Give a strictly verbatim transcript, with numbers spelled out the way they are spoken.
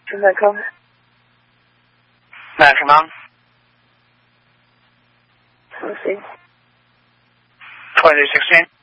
现在看。 Maximum. Let's see. twenty sixteen.